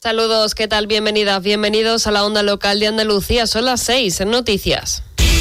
Saludos, ¿qué tal? Bienvenidas, bienvenidos a la Onda Local de Andalucía. Son las 6 en Noticias.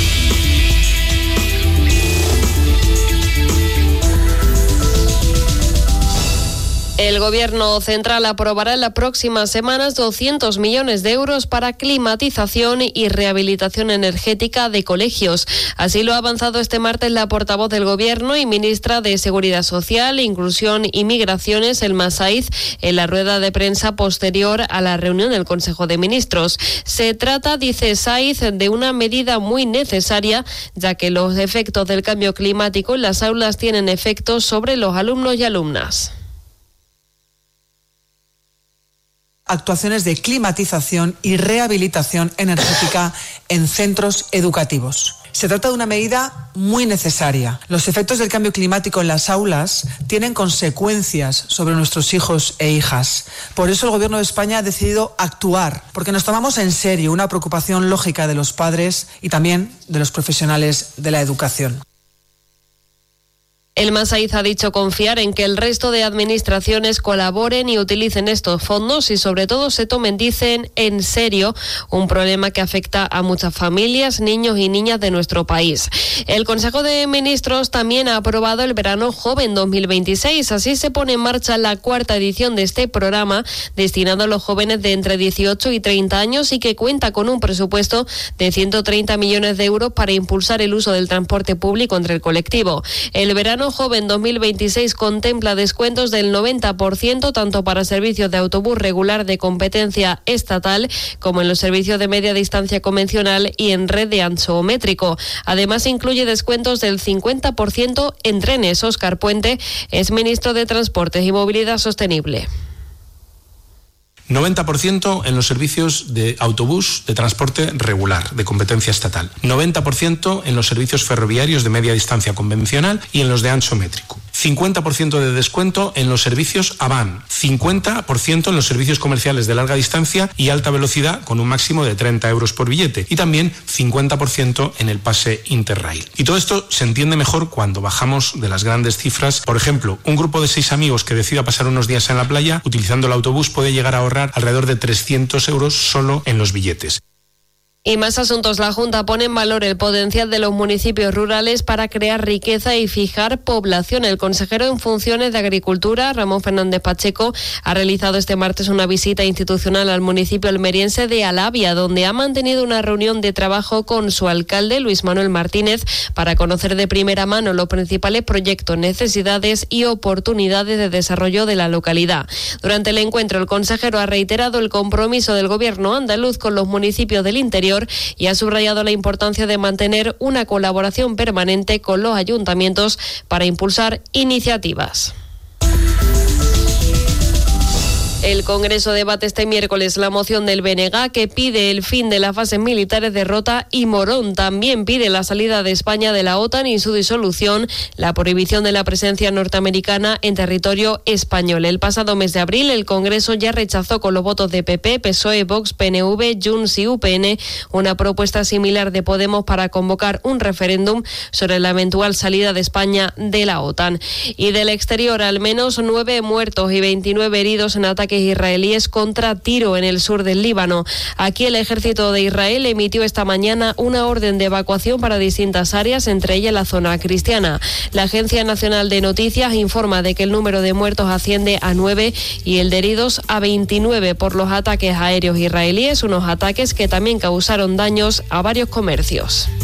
El Gobierno central aprobará en las próximas semanas 200 millones de euros para climatización y rehabilitación energética de colegios. Así lo ha avanzado este martes la portavoz del Gobierno y ministra de Seguridad Social, Inclusión y Migraciones, Elma Saiz, en la rueda de prensa posterior a la reunión del Consejo de Ministros. Se trata, dice Saiz, de una medida muy necesaria, ya que los efectos del cambio climático en las aulas tienen efectos sobre los alumnos y alumnas. Actuaciones de climatización y rehabilitación energética en centros educativos. Se trata de una medida muy necesaria. Los efectos del cambio climático en las aulas tienen consecuencias sobre nuestros hijos e hijas. Por eso el Gobierno de España ha decidido actuar, porque nos tomamos en serio una preocupación lógica de los padres y también de los profesionales de la educación. Elma Saiz ha dicho confiar en que el resto de administraciones colaboren y utilicen estos fondos y sobre todo se tomen, dicen, en serio un problema que afecta a muchas familias, niños y niñas de nuestro país. El Consejo de Ministros también ha aprobado el Verano Joven 2026. Así se pone en marcha la 4ª edición de este programa destinado a los jóvenes de entre 18 y 30 años y que cuenta con un presupuesto de 130 millones de euros para impulsar el uso del transporte público entre el colectivo. El Verano Joven 2026 contempla descuentos del 90% tanto para servicios de autobús regular de competencia estatal como en los servicios de media distancia convencional y en red de ancho métrico. Además incluye descuentos del 50% en trenes. Óscar Puente es ministro de Transportes y Movilidad Sostenible. 90% en los servicios de autobús de transporte regular, de competencia estatal. 90% en los servicios ferroviarios de media distancia convencional y en los de ancho métrico. 50% de descuento en los servicios AVAN. 50% en los servicios comerciales de larga distancia y alta velocidad con un máximo de 30 euros por billete. Y también 50% en el pase Interrail. Y todo esto se entiende mejor cuando bajamos de las grandes cifras. Por ejemplo, un grupo de 6 amigos que decida pasar unos días en la playa utilizando el autobús puede llegar a ahorrar alrededor de 300 euros solo en los billetes. Y más asuntos. La Junta pone en valor el potencial de los municipios rurales para crear riqueza y fijar población. El consejero en funciones de Agricultura, Ramón Fernández Pacheco, ha realizado este martes una visita institucional al municipio almeriense de Alavia, donde ha mantenido una reunión de trabajo con su alcalde, Luis Manuel Martínez, para conocer de primera mano los principales proyectos, necesidades y oportunidades de desarrollo de la localidad. Durante el encuentro, el consejero ha reiterado el compromiso del Gobierno andaluz con los municipios del interior y ha subrayado la importancia de mantener una colaboración permanente con los ayuntamientos para impulsar iniciativas. El Congreso debate este miércoles la moción del BNG que pide el fin de las bases militares de Rota y Morón. También pide la salida de España de la OTAN y su disolución, la prohibición de la presencia norteamericana en territorio español. El pasado mes de abril, el Congreso ya rechazó con los votos de PP, PSOE, Vox, PNV, Junts y UPN una propuesta similar de Podemos para convocar un referéndum sobre la eventual salida de España de la OTAN. Y del exterior, al menos 9 muertos y 29 heridos en ataques israelíes contra Tiro en el sur del Líbano. Aquí el ejército de Israel emitió esta mañana una orden de evacuación para distintas áreas, entre ellas la zona cristiana. La Agencia Nacional de Noticias informa de que el número de muertos asciende a 9 y el de heridos a 29 por los ataques aéreos israelíes, unos ataques que también causaron daños a varios comercios.